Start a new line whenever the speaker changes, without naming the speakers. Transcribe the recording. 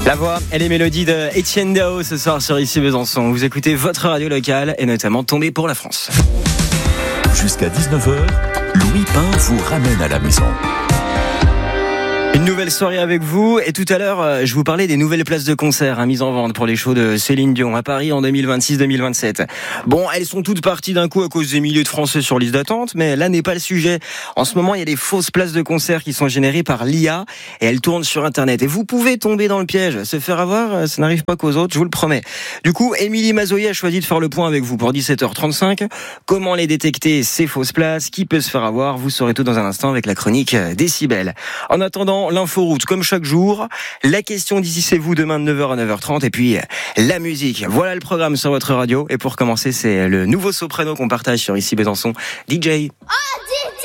La voix et les mélodies de Etienne Dao ce soir sur Ici Besançon. Vous écoutez votre radio locale et notamment Tombé pour la France.
Jusqu'à 19h, Louis Pain vous ramène à la maison.
Une nouvelle soirée avec vous et tout à l'heure je vous parlais des nouvelles places de concert mises en vente pour les shows de Céline Dion à Paris en 2026-2027. Bon, elles sont toutes parties d'un coup à cause des milliers de Français sur liste d'attente, mais là n'est pas le sujet. En ce moment, il y a des fausses places de concert qui sont générées par l'IA et elles tournent sur Internet. Et vous pouvez tomber dans le piège, se faire avoir, ça n'arrive pas qu'aux autres, je vous le promets. Du coup, Émilie Mazoyer a choisi de faire le point avec vous pour 17h35. Comment les détecter, ces fausses places? Qui peut se faire avoir? Vous saurez tout dans un instant avec la chronique Décibel. En attendant, l'inforoute comme chaque jour, la question d'ici c'est vous demain de 9h à 9h30 et puis la musique. Voilà le programme sur votre radio et pour commencer c'est le nouveau soprano qu'on partage sur Ici Besançon, DJ.